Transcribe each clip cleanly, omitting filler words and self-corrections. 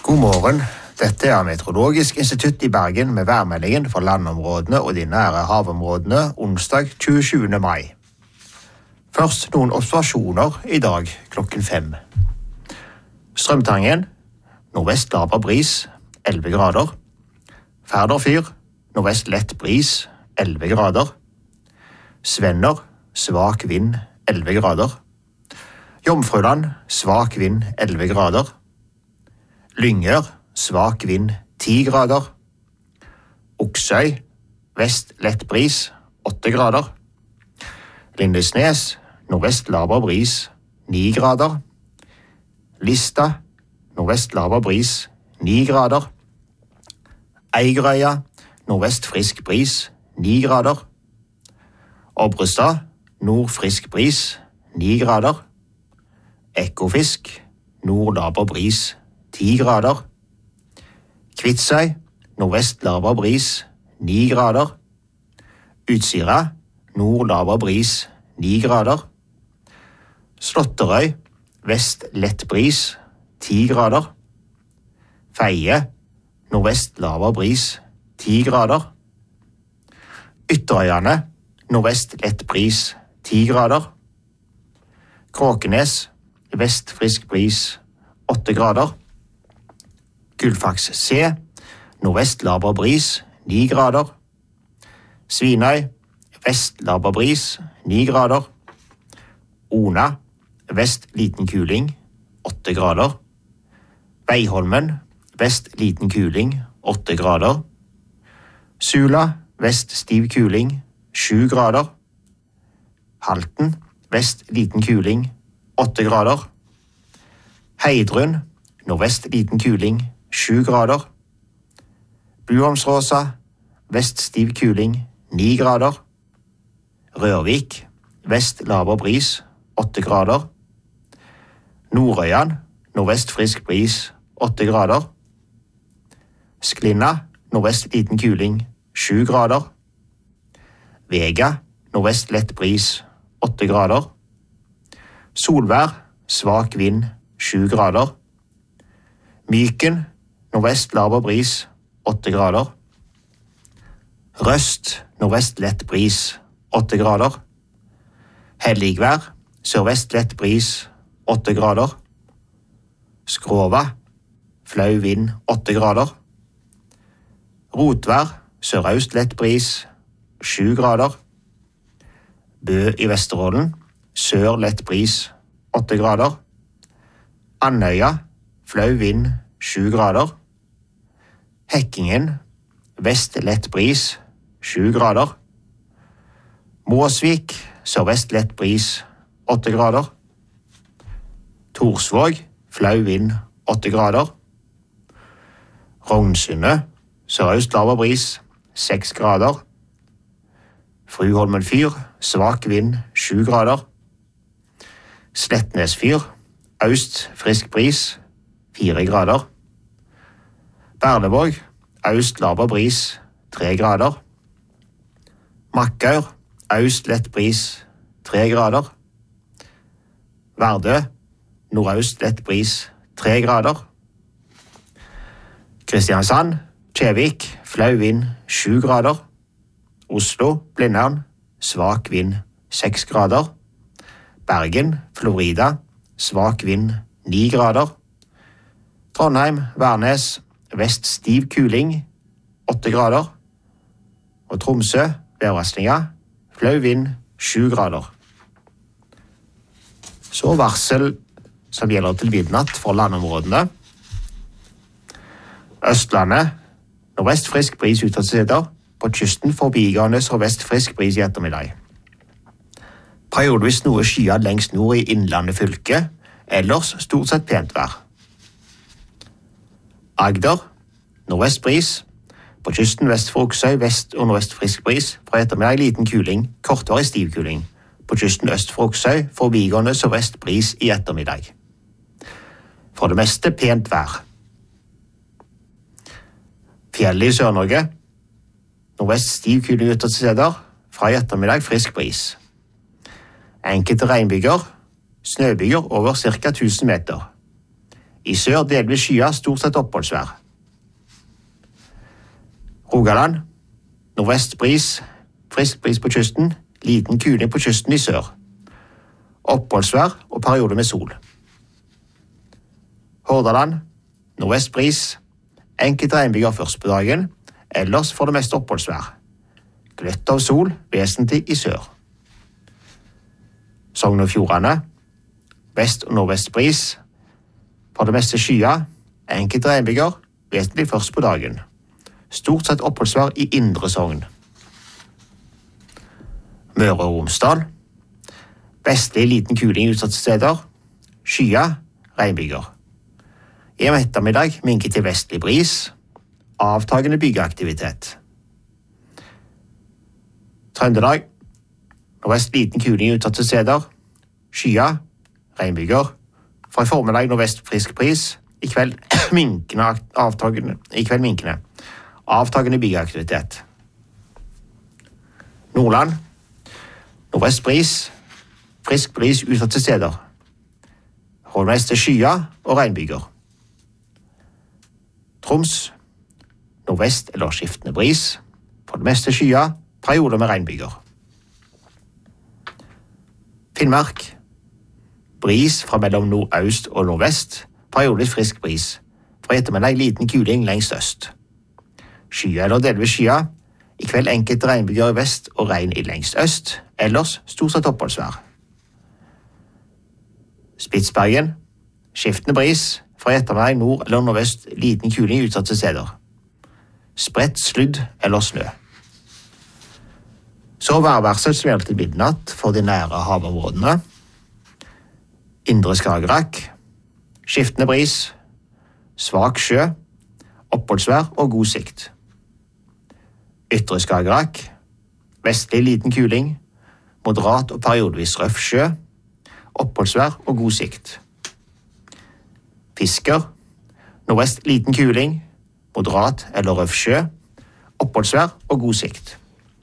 God morgen, dette er Meteorologisk institutt i Bergen med værmeldingen for landområdene og de nære havområdene onsdag 27. mai. Først noen observasjoner i dag klokken 5. Strømtangen, nordvest laber bris, 11 grader. Færderfyr, nordvest lett bris, 11 grader. Svenner, svak vind, 11 grader. Jomfruland, svak vind, 11 grader. Lyngør, svak vind, 10 grader. Oksøy, vest lett bris, 8 grader. Lindesnes, nordvest laber bris, 9 grader. Lista, nordvest laber bris, 9 grader. Eigerøya, nordvest frisk bris, 9 grader. Obrestad, nord frisk bris, 9 grader. Ekofisk, nord laber bris, 10 grader. Kvitsøy, nordvest laber bris, 9 grader. Utsira, nord laber bris, 9 grader. Slåtterøy, vest lett bris, 10 grader. Feie, nordvest laber bris, 10 grader. Ytterøyane, nordvest lett bris, 10 grader. Kråkenes, vest frisk bris, 8 grader. Gullfaks C, nordvest laber bris, 9 grader. Svinøy, vest laber bris, 9 grader. Ona, vest liten kuling, 8 grader. Veiholmen, vest liten kuling, 8 grader. Sula, vest stiv kuling, 7 grader. Halten, vest liten kuling, 8 grader. Heidrun, nordvest liten kuling, 7 grader. Buholmsråsa, vest stiv kuling, 9 grader. Rørvik, vest laber bris, 8 grader. Nordøyan, nordvest frisk bris, 8 grader. Sklinna, nordvest liten kuling, 7 grader. Vega, nordvest lett bris, 8 grader. Solvær, svak vind, 7 grader. Myken, nordvest laber bris, 8 grader. Røst, nordvest lett bris, 8 grader. Helligvær, sørvest lett bris, 8 grader. Skrova, flau vind, 8 grader. Rotvær, sørøst lett bris, 7 grader. Bø i Vesterålen, sør lett bris, 8 grader. Andøya, flau vind, 7 grader. Hekkingen, vest lett bris, 7 grader. Måsvik, sørvest lett bris, 8 grader. Torsvåg, flau vind, 8 grader. Rognsundet, sørøst laber bris, 6 grader. Fruholmen fyr, svak vind, 7 grader. Slettnes fyr, øst frisk bris, 4 grader. Berlevåg, øst laber bris, 3 grader. Makkaur, øst lett bris, 3 grader. Vardø, nordøst lett bris, 3 grader. Kristiansand, Kjevik, flau vind, 7 grader. Oslo, Blindern, svak vind, 6 grader. Bergen, Florida, svak vind, 9 grader. Trondheim, Værnes, vest stiv kuling, 8 grader. Og Tromsø, værvarslinga, flau vind, 7 grader. Så varsel som gjelder til midnatt for landområdene. Østlandet, nordvest frisk bris utsatte steder. På kysten forbigående sørvest frisk bris i ettermiddag. Periodevis noe skyet lengst nord i innlandet fylke, ellers stort sett pent vær. Agder, nordvest bris. På kysten vest for Oksøy, vest og nordvest frisk bris. Fra ettermiddag liten kuling, kortvarig stiv kuling. På kysten øst for Oksøy, forbigående sørvest bris i ettermiddag. For det meste pent vær. Fjellet i Sør-Norge. Nordvest stiv kuling utsatte steder. Fra i ettermiddag frisk bris. Enkelte regnbyger, snøbyger over ca. 1000 meter. I sør delvis skyer, stort sett oppholdsvær. Rogaland. Nordvest bris, frisk bris på kysten, liten kuling på kysten i sør. Oppholdsvær og perioder med sol. Hordaland. Nordvest bris, enkelte regnbyger først på dagen, ellers for det meste oppholdsvær. Gløtt av sol, vesentlig i sør. Sogn og Fjordane. Vest og nordvest bris, for det meste skyer, enkelte regnbyger, vesentlig først på dagen. Stort sett oppholdsvær i indre Sogn. Møre og Romsdal. Vestlig liten kuling utsatte steder. Skyer, regnbyger. I ettermiddag minket til vestlig bris. Avtagende byggeaktivitet. Trøndelag. Nordvest liten kuling utsatte steder. Skyer, regnbyger. Fra i formiddag nordvest frisk bris. I kveld minkende. Avtagende byggeaktivitet. Nordland. Nordvest bris. Frisk bris utsatte steder. Nordvest er skyer og regnbyger. Troms. Nordvest eller skiftende bris. For det meste skyer, perioder med regnbyger. Finnmark. Bris fra mellom nordøst og nordvest. Periodisk frisk bris. Fra ettermiddag liten kuling lengst øst. Skyer eller delvis skyer. I kveld enkelte regnbyger i vest og regn i lengst øst. Ellers stort sett oppholdsvær. Spitsbergen. Skiftende bris. Fra ettermiddag nord eller nordvest liten kuling utsatte steder. Spredt sludd eller snø. Så værvarsel som gjelder til midnatt for de nære havområdene. Indre Skagerrak. Skiftende bris. Svak sjø. Oppholdsvær og god sikt. Ytre Skagerrak. Vestlig liten kuling. Moderat og periodevis røff sjø. Oppholdsvær og god sikt. Fisker. Nordvest liten kuling. Moderat eller røff sjø. Oppholdsvær og god sikt.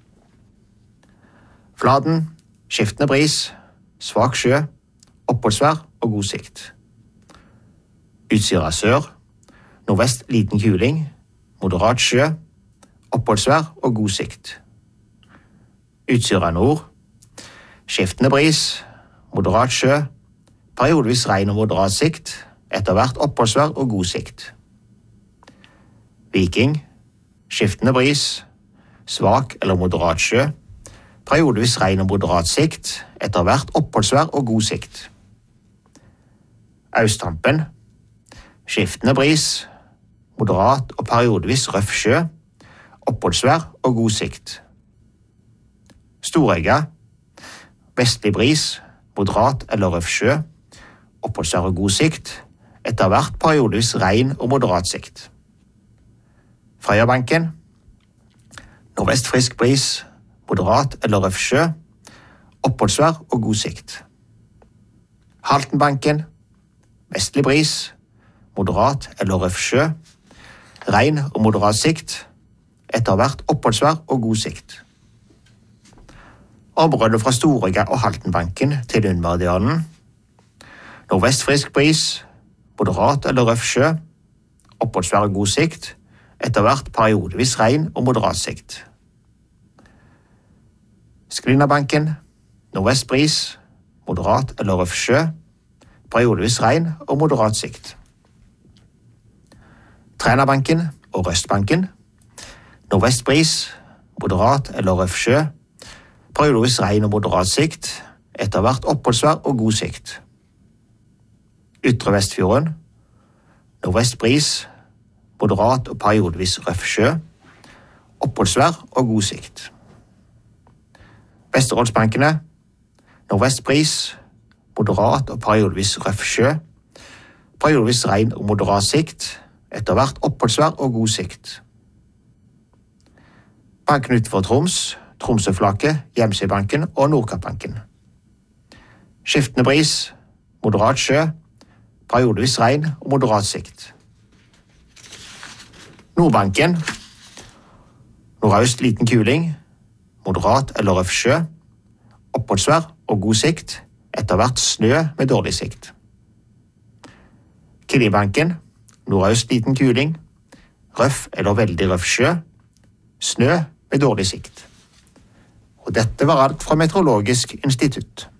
Fladen. Skiftende bris. Svak sjø. Oppholdsvær og god sikt. Utsira sør. Nordvest liten kuling. Moderat sjø. Oppholdsvær og god sikt. Utsira nord. Skiftende bris. Moderat sjø. Periodevis regn og moderat sikt. Etter hvert oppholdsvær og god sikt. Viking. Skiftende bris. Svak eller moderat sjø. Periodevis regn og moderat sikt. Etter hvert oppholdsvær og god sikt. Austhampen. Skiftende bris. Moderat og periodevis røff sjø. Oppholdsvær og god sikt. Storegga. Vestlig bris. Moderat eller røff sjø. Oppholdsvær og god sikt. Etter hvert periodevis regn og moderat sikt. Frøyabanken. Nordvest frisk bris. Moderat eller røff sjø. Oppholdsvær og god sikt. Haltenbanken. Vestlig bris. Moderat eller røff sjø. Regn og moderat sikt. Etter hvert oppholdsvær og god sikt. Området fra Storegga og Haltenbanken til Lundmardianen. Nordvest frisk bris. Moderat eller røff sjø. Oppholdsvær og god sikt. Etter hvert periodevis regn og moderat sikt. Sklinnabanken. Nordvest bris. Moderat eller røff sjø. Periodevis regn og moderat sikt. Trænabanken og Røstbanken. Nordvest bris. Moderat eller røff sjø. Periodevis regn og moderat sikt. Etter hvert oppholdsvær og god sikt. Ytre Vestfjorden. Nordvest bris. Moderat og periodevis røff sjø. Oppholdsvær og god sikt. Vesterålsbankene. Nordvest bris. Moderat og periodevis røff sjø. Periodevis regn og moderat sikt. Etter hvert oppholdsvær og god sikt. Banken utenfor Troms. Tromsøflaket, Hjemsøybanken og Nordkappbanken. Skiftende bris. Moderat sjø. Periodevis regn og moderat sikt. Nordbanken. Nordøst liten kuling. Moderat eller røff sjø. Oppholdsvær og god sikt. Etter hvert snø med dårlig sikt. Kilibanken, nordøst liten kuling, røff eller veldig røff sjø, snø med dårlig sikt. Og dette var alt fra Meteorologisk institutt.